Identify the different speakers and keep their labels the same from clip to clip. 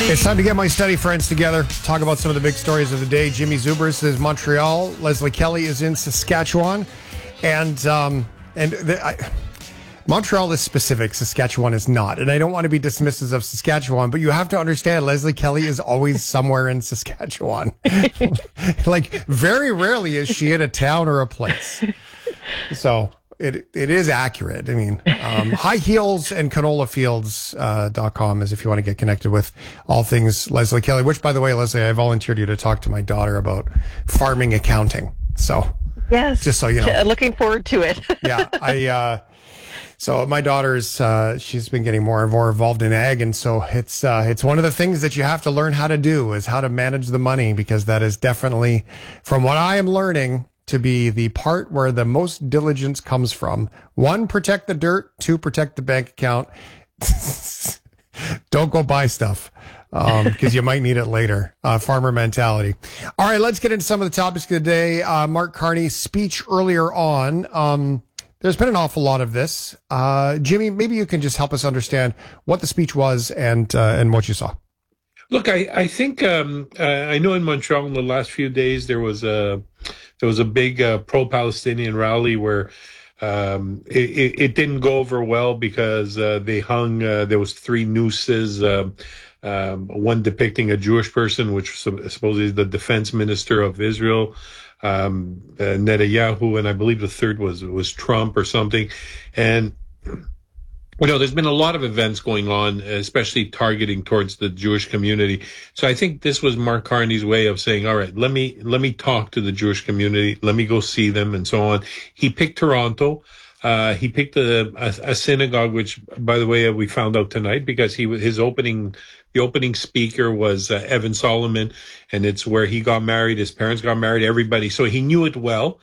Speaker 1: It's time to get my study friends together, talk about some of the big stories of the day. Jimmy Zubers is Montreal. Leslie Kelly is in Saskatchewan. Montreal is specific. Saskatchewan is not. And I don't want to be dismissive of Saskatchewan, but you have to understand Leslie Kelly is always somewhere in Saskatchewan. Like, very rarely is she in a town or a place. So it is accurate. I mean, high heels and canolafields.com is if you want to get connected with all things Leslie Kelly, which, by the way, Leslie, I volunteered you to talk to my daughter about farming accounting. So,
Speaker 2: yes,
Speaker 1: just so you know.
Speaker 2: Looking forward to it.
Speaker 1: Yeah, so my daughter's, she's been getting more and more involved in ag. And so it's one of the things that you have to learn how to do is how to manage the money, because that is definitely, from what I am learning, to be the part where the most diligence comes from. 1, protect the dirt. 2, protect the bank account. Don't go buy stuff, because you might need it later. Farmer mentality. All right, let's get into some of the topics of the day. Mark Carney's speech earlier on. There's been an awful lot of this. Jimmy, maybe you can just help us understand what the speech was and what you saw.
Speaker 3: Look, I think I know in Montreal in the last few days there was a big pro-Palestinian rally where it didn't go over well because they hung. There was 3 nooses. One depicting a Jewish person, which was supposedly the defense minister of Israel, Netanyahu, and I believe the third was Trump or something. And there's been a lot of events going on, especially targeting towards the Jewish community. So I think this was Mark Carney's way of saying, all right, let me talk to the Jewish community. Let me go see them and so on. He picked Toronto. He picked a synagogue, which, by the way, we found out tonight because the opening speaker was Evan Solomon, and it's where he got married. His parents got married, everybody. So he knew it well.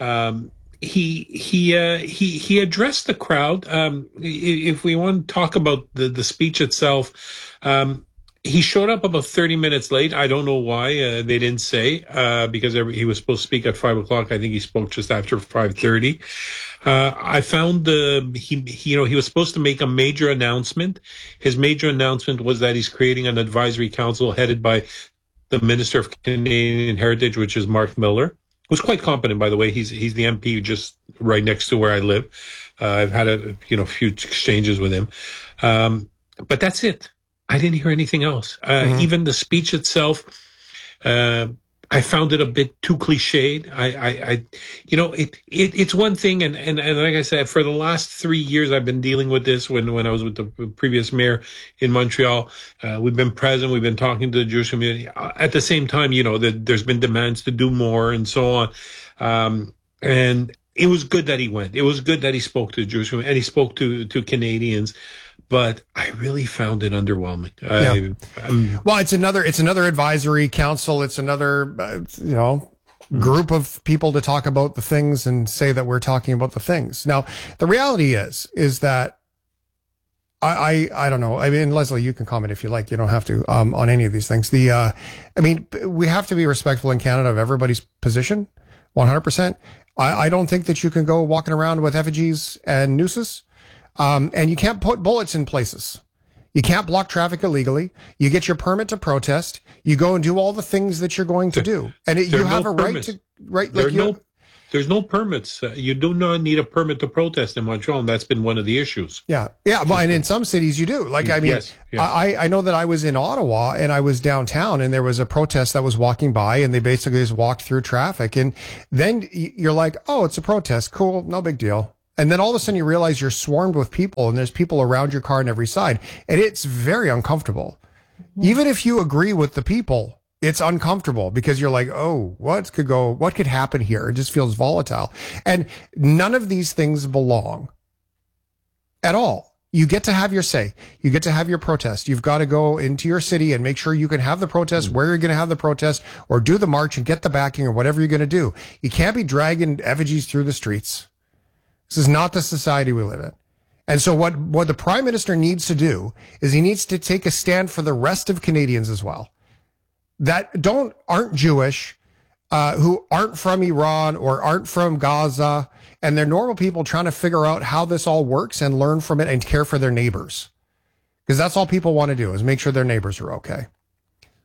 Speaker 3: He addressed the crowd. If we want to talk about the speech itself, he showed up about 30 minutes late. I don't know why. They didn't say, because he was supposed to speak at 5:00. I think he spoke just after 5:30. I found he was supposed to make a major announcement. His major announcement was that he's creating an advisory council headed by the Minister of Canadian Heritage, which is Mark Miller, who's quite competent, by the way. He's the MP just right next to where I live. I've had a few exchanges with him, but that's it. I didn't hear anything else. Even the speech itself, I found it a bit too cliched. It's one thing, and like I said, for the last 3 years, I've been dealing with this. When I was with the previous mayor in Montreal, we've been present. We've been talking to the Jewish community. At the same time, there's been demands to do more and so on. And it was good that he went. It was good that he spoke to the Jewish community and he spoke to Canadians. But I really found it underwhelming.
Speaker 1: Well, it's another advisory council. It's another, group of people to talk about the things and say that we're talking about the things. Now, the reality is that I don't know. I mean, Leslie, you can comment if you like. You don't have to on any of these things. We have to be respectful in Canada of everybody's position, 100%. I don't think that you can go walking around with effigies and nooses. And you can't put bullets in places. You can't block traffic illegally. You get your permit to protest. You go and do all the things that you're going to do. And you have a right to, right?
Speaker 3: There's no permits. You do not need a permit to protest in Montreal, and that's been one of the issues.
Speaker 1: Yeah. Well, and in some cities you do. Yes. I know that I was in Ottawa and I was downtown and there was a protest that was walking by and they basically just walked through traffic. And then you're like, oh, it's a protest. Cool. No big deal. And then all of a sudden you realize you're swarmed with people and there's people around your car on every side. And it's very uncomfortable. Even if you agree with the people, it's uncomfortable because you're like, oh, what could happen here? It just feels volatile. And none of these things belong at all. You get to have your say. You get to have your protest. You've got to go into your city and make sure you can have the protest where you're going to have the protest or do the march and get the backing or whatever you're going to do. You can't be dragging effigies through the streets. This is not the society we live in. And so what the Prime Minister needs to do is he needs to take a stand for the rest of Canadians as well that aren't Jewish, who aren't from Iran or aren't from Gaza, and they're normal people trying to figure out how this all works and learn from it and care for their neighbors. Because that's all people want to do is make sure their neighbors are okay.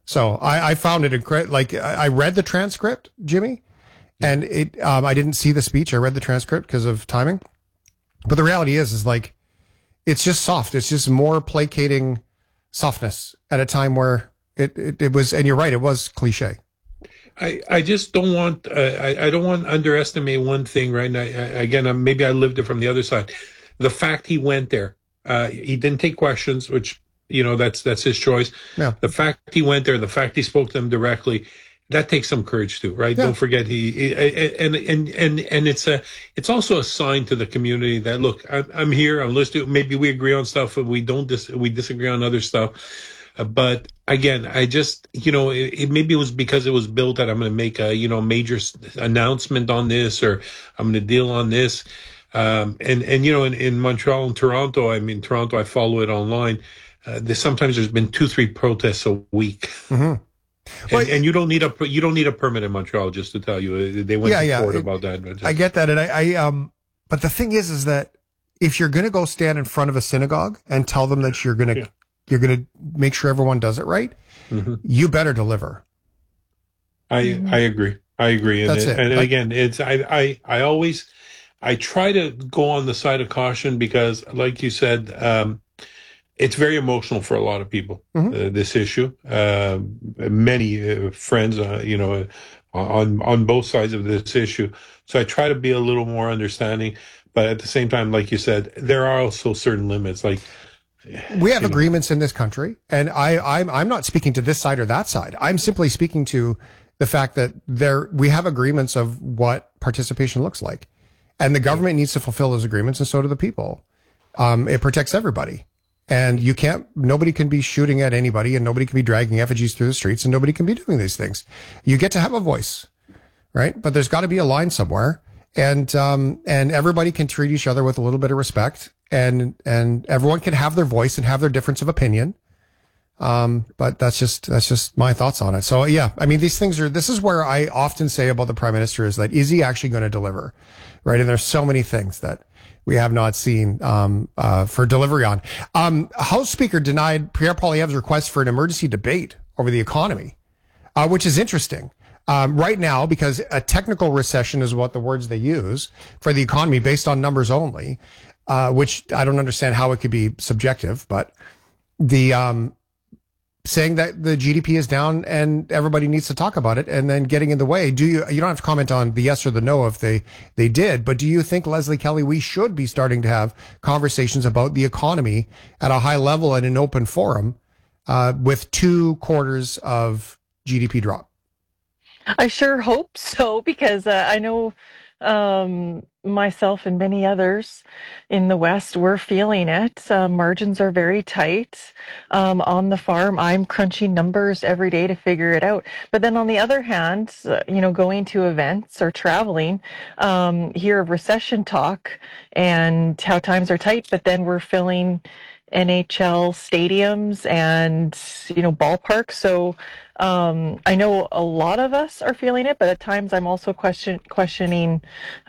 Speaker 1: So I found it incredible. Like I read the transcript, Jimmy, and I didn't see the speech. I read the transcript because of timing. But the reality is like, it's just soft. It's just more placating softness at a time where it was, and you're right, it was cliche.
Speaker 3: I just don't want, I don't want to underestimate one thing right now. Again, maybe I lived it from the other side. The fact he went there, he didn't take questions, which, that's his choice.
Speaker 1: Yeah.
Speaker 3: The fact he went there, the fact he spoke to them directly, that takes some courage too, right? Yeah. Don't forget and it's also a sign to the community that, look, I'm here, I'm listening. Maybe we agree on stuff, but we disagree on other stuff. But again, I just, maybe it was because it was built that I'm going to make a, major announcement on this, or I'm going to deal on this. In Montreal and Toronto, Toronto, I follow it online. There's been 2-3 protests a week.
Speaker 1: Mm-hmm.
Speaker 3: And you don't need a permit in Montreal, just to tell you. They went to court about that.
Speaker 1: I get that. And but the thing is that if you're going to go stand in front of a synagogue and tell them that you're going to make sure everyone does it right, mm-hmm. you better deliver.
Speaker 3: I agree.
Speaker 1: That's it.
Speaker 3: And again, it's, I try to go on the side of caution because, like you said, it's very emotional for a lot of people, mm-hmm. This issue. Many friends, on both sides of this issue. So I try to be a little more understanding, but at the same time, like you said, there are also certain limits. Like,
Speaker 1: we have agreements in this country, and I'm not speaking to this side or that side. I'm simply speaking to the fact that we have agreements of what participation looks like, and the government needs to fulfill those agreements, and so do the people. It protects everybody. And nobody can be shooting at anybody, and nobody can be dragging effigies through the streets, and nobody can be doing these things. You get to have a voice, right? But there's got to be a line somewhere, and everybody can treat each other with a little bit of respect, and everyone can have their voice and have their difference of opinion. But that's just my thoughts on it. So yeah, this is where I often say about the Prime Minister is that, is he actually going to deliver? Right. And there's so many things that we have not seen for delivery on. House Speaker denied Pierre Poilievre's request for an emergency debate over the economy, which is interesting right now, because a technical recession is what the words they use for the economy based on numbers only, which I don't understand how it could be subjective, but the saying that the GDP is down and everybody needs to talk about it, and then getting in the way. You don't have to comment on the yes or the no if they did, but do you think, Leslie Kelly, we should be starting to have conversations about the economy at a high level and an open forum with 2 quarters of GDP drop?
Speaker 2: I sure hope so, because I know myself and many others in the West, we're feeling it. Margins are very tight. On the farm, I'm crunching numbers every day to figure it out. But then on the other hand, going to events or traveling, hear of recession talk and how times are tight, but then we're filling NHL stadiums and, ballparks. So I know a lot of us are feeling it, but at times I'm also questioning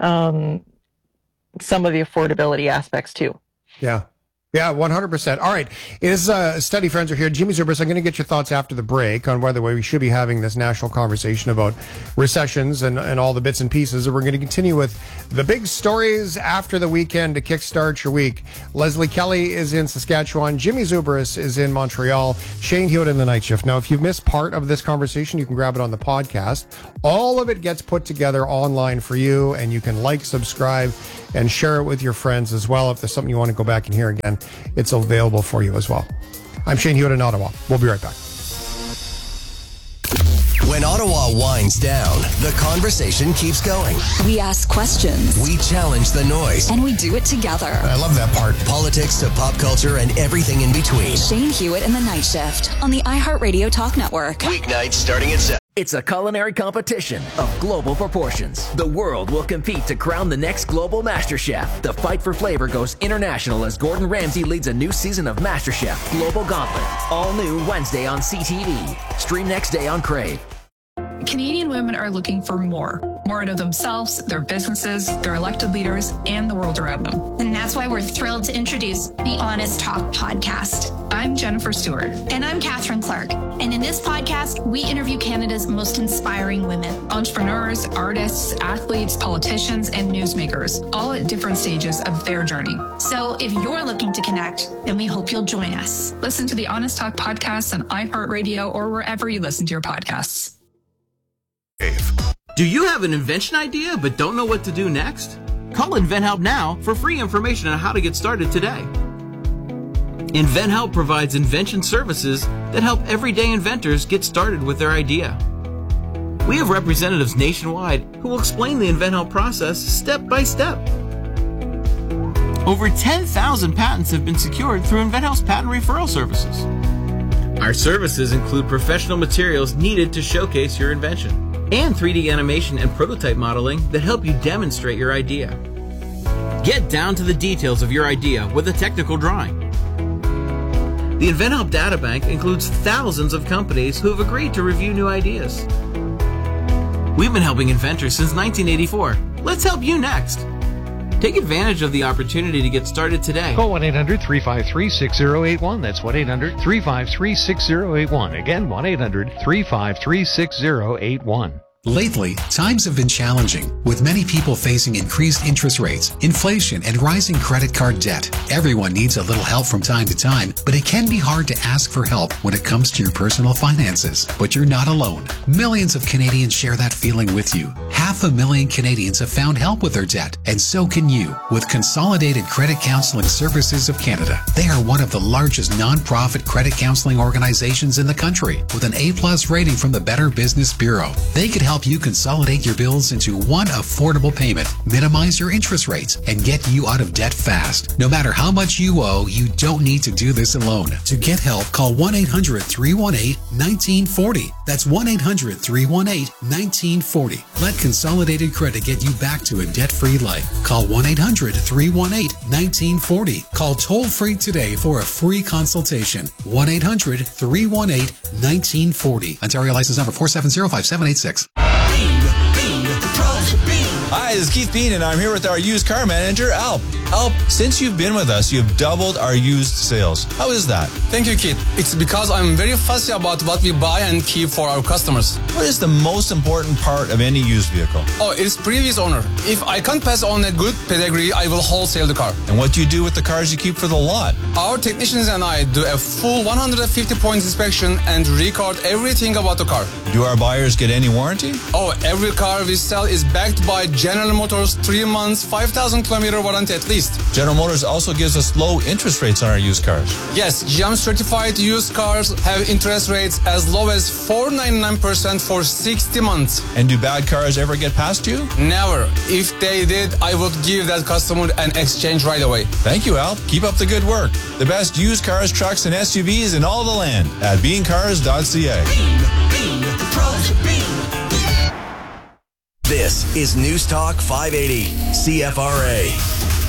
Speaker 2: some of the affordability aspects too.
Speaker 1: Yeah. Yeah, 100%. All right. Is Study Friends are here. Jimmy Zubris, I'm going to get your thoughts after the break on whether we should be having this national conversation about recessions and all the bits and pieces. And we're going to continue with the big stories after the weekend to kickstart your week. Leslie Kelly is in Saskatchewan. Jimmy Zubris is in Montreal. Shane Hewitt in the night shift. Now, if you've missed part of this conversation, you can grab it on the podcast. All of it gets put together online for you, and you can like, subscribe, and share it with your friends as well. If there's something you want to go back and hear again, it's available for you as well. I'm Shane Hewitt in Ottawa. We'll be right back.
Speaker 4: When Ottawa winds down, the conversation keeps going.
Speaker 5: We ask questions.
Speaker 4: We challenge the noise.
Speaker 5: And we do it together.
Speaker 1: I love that part.
Speaker 4: Politics to pop culture and everything in between.
Speaker 5: Shane Hewitt in the Night Shift on the iHeartRadio Talk Network.
Speaker 4: Weeknights starting at 7.
Speaker 6: It's a culinary competition of global proportions. The world will compete to crown the next global MasterChef. The fight for flavor goes international as Gordon Ramsay leads a new season of MasterChef Global Gauntlet. All new Wednesday on CTV. Stream next day on Crave.
Speaker 7: Canadian women are looking for more out of themselves, their businesses, their elected leaders, and the world around them.
Speaker 8: And that's why we're thrilled to introduce the Honest Talk podcast.
Speaker 7: I'm Jennifer Stewart.
Speaker 8: And I'm Catherine Clark. And in this podcast, we interview Canada's most inspiring women.
Speaker 7: Entrepreneurs, artists, athletes, politicians, and newsmakers, all at different stages of their journey.
Speaker 8: So if you're looking to connect, then we hope you'll join us.
Speaker 7: Listen to the Honest Talk podcast on iHeartRadio or wherever you listen to your podcasts.
Speaker 9: Do you have an invention idea but don't know what to do next? Call InventHelp now for free information on how to get started today. InventHelp provides invention services that help everyday inventors get started with their idea. We have representatives nationwide who will explain the InventHelp process step by step. Over 10,000 patents have been secured through InventHelp's patent referral services. Our services include professional materials needed to showcase your invention, and 3D animation and prototype modeling that help you demonstrate your idea. Get down to the details of your idea with a technical drawing. The InventHelp Databank includes thousands of companies who have agreed to review new ideas. We've been helping inventors since 1984. Let's help you next. Take advantage of the opportunity to get started today.
Speaker 10: Call 1-800-353-6081. That's 1-800-353-6081. Again, 1-800-353-6081.
Speaker 11: Lately, times have been challenging, with many people facing increased interest rates, inflation, and rising credit card debt. Everyone needs a little help from time to time, but it can be hard to ask for help when it comes to your personal finances. But you're not alone. Millions of Canadians share that feeling with you. 500,000 Canadians have found help with their debt, and so can you with Consolidated Credit Counseling Services of Canada. They are one of the largest non-profit credit counseling organizations in the country, with an A+ rating from the Better Business Bureau. They could help you consolidate your bills into one affordable payment, minimize your interest rates, and get you out of debt fast. No matter how much you owe, you don't need to do this alone. To get help, call 1-800-318-1940. That's 1-800-318-1940. Let Consolidated Credit get you back to a debt-free life. Call 1-800-318-1940. Call toll-free today for a free consultation. 1-800-318-1940. Ontario license number 4705786.
Speaker 12: Hi, this is Keith Bean, and I'm here with our used car manager, Alp. Alp, since you've been with us, you've doubled our used sales. How is that?
Speaker 13: Thank you, Keith. It's because I'm very fussy about what we buy and keep for our customers.
Speaker 12: What is the most important part of any used vehicle?
Speaker 13: Oh, it's previous owner. If I can't pass on a good pedigree, I will wholesale the car.
Speaker 12: And what do you do with the cars you keep for the lot?
Speaker 13: Our technicians and I do a full 150-point inspection and record everything about the car.
Speaker 12: Do our buyers get any warranty?
Speaker 13: Oh, every car we sell is backed by General Motors 3 months, 5,000 kilometer warranty at least.
Speaker 12: General Motors also gives us low interest rates on our used cars.
Speaker 13: Yes, GM certified used cars have interest rates as low as 4.99% for 60 months.
Speaker 12: And do bad cars ever get past you?
Speaker 13: Never. If they did, I would give that customer an exchange right away.
Speaker 12: Thank you, Al. Keep up the good work. The best used cars, trucks, and SUVs in all the land at beancars.ca.
Speaker 4: This is News Talk 580, CFRA.